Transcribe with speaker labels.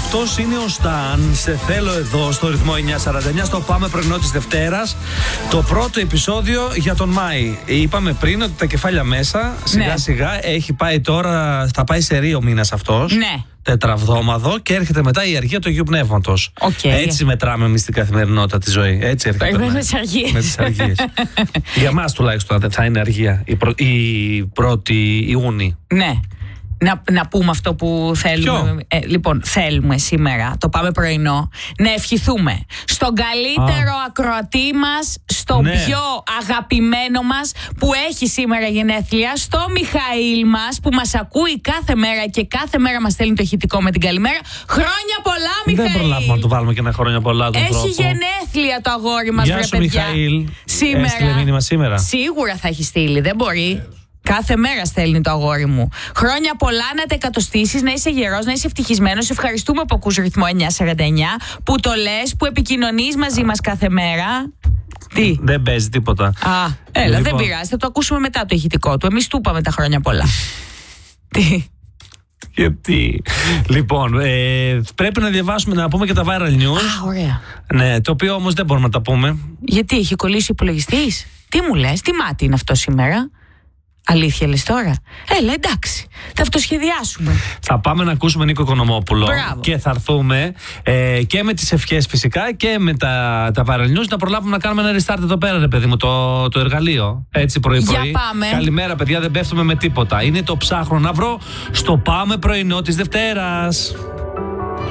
Speaker 1: Αυτός είναι ο Σταν. Σε θέλω εδώ στο ρυθμό 949. Στο Πάμε πρωινό της Δευτέρας. Το πρώτο επεισόδιο για τον Μάη. Είπαμε πριν ότι τα κεφάλια μέσα σιγά σιγά έχει πάει τώρα. Θα πάει σε ρίο μήνας αυτός.
Speaker 2: Ναι.
Speaker 1: Τετραβδόμαδο και έρχεται μετά η αργία του Αγίου Πνεύματος. Έτσι μετράμε εμείς την καθημερινότητα τη ζωή. Έτσι έρχεται.
Speaker 2: Με τις αργίες.
Speaker 1: Με τις αργίες. Για μας τουλάχιστον δεν θα είναι αργία η 1η Ιούνιου.
Speaker 2: Ναι. Να πούμε αυτό που θέλουμε. Λοιπόν, θέλουμε σήμερα, το Πάμε πρωινό, να ευχηθούμε στον καλύτερο ακροατή μας, στον πιο αγαπημένο μας που έχει σήμερα γενέθλια, στο Μιχαήλ μας που μας ακούει κάθε μέρα και κάθε μέρα μας στέλνει το ηχητικό με την καλημέρα. Χρόνια πολλά, Μιχαήλ!
Speaker 1: Δεν προλάβουμε να του βάλουμε και ένα χρόνια πολλά τον
Speaker 2: Έχει γενέθλια το αγόρι μας,
Speaker 1: Γεια σου, Μιχαήλ.
Speaker 2: Σήμερα.
Speaker 1: Έστειλε μήνυμα σήμερα.
Speaker 2: Σίγουρα θα έχει στείλει, δεν μπορεί. Κάθε μέρα στέλνει το αγόρι μου. Χρόνια πολλά, να τα εκατοστήσεις, να είσαι γερός, να είσαι ευτυχισμένος. Ευχαριστούμε που ακούς ρυθμό 949, που το λες, που επικοινωνείς μαζί μας κάθε μέρα. Τι?
Speaker 1: Δεν παίζει τίποτα.
Speaker 2: Έλα, δεν πειράζει, θα το ακούσουμε μετά το ηχητικό του. Εμείς του είπαμε τα χρόνια πολλά. Τι?
Speaker 1: Γιατί. Λοιπόν, πρέπει να διαβάσουμε, να πούμε και τα viral news.
Speaker 2: Ωραία.
Speaker 1: Ναι, το οποίο όμως δεν μπορούμε να τα πούμε.
Speaker 2: Γιατί, έχει κολλήσει ο υπολογιστής? Τι μου λες, τι μάτι είναι αυτό σήμερα? Αλήθεια λες τώρα? Έλα, εντάξει, θα αυτοσχεδιάσουμε. Θα πάμε να ακούσουμε Νίκο Οικονομόπουλο.
Speaker 1: Μπράβο. Και θα έρθουμε και με τις ευχές φυσικά και με τα viral news, να προλάβουμε να κάνουμε ένα restart εδώ πέρα, ρε παιδί μου, το εργαλείο. Έτσι πρωί-πρωί.
Speaker 2: Για πάμε.
Speaker 1: Καλημέρα, παιδιά, δεν πέφτουμε με τίποτα. Είναι το ψάχνω να βρω στο Πάμε πρωινό της Δευτέρας.